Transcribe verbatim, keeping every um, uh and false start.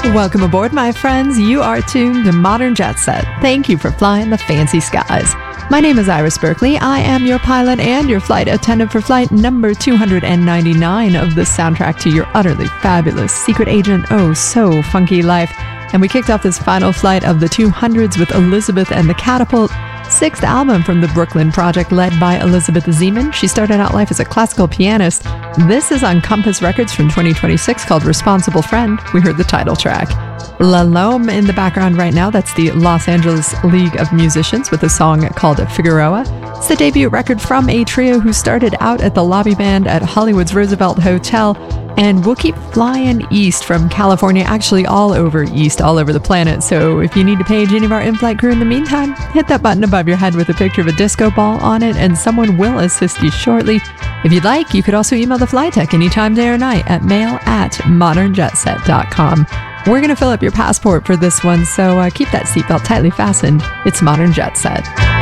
Welcome aboard, my friends. You are tuned to Modern Jet Set. Thank you for flying the fancy skies. My name is Iris Berkeley. I am your pilot and your flight attendant for flight number two hundred ninety-nine of the soundtrack to your utterly fabulous secret agent, oh so funky life. And we kicked off this final flight of the two hundreds with Elizabeth and the Catapult, sixth album from the Brooklyn Project led by Elizabeth Zeman. She started out life as a classical pianist. This is on Compass Records from twenty twenty-six called Responsible Friend. We heard the title track. La Lome in the background right now. That's the Los Angeles League of Musicians with a song called Figueroa. It's the debut record from a trio who started out at the lobby band at Hollywood's Roosevelt Hotel and will keep flying east from California, actually all over east, all over the planet. So if you need to page any of our in-flight crew in the meantime, hit that button above your head with a picture of a disco ball on it and someone will assist you shortly. If you'd like, you could also email the flight tech anytime, day or night at mail at modern jet set dot com. We're going to fill up your passport for this one, so uh, keep that seatbelt tightly fastened. It's Modern Jet Set.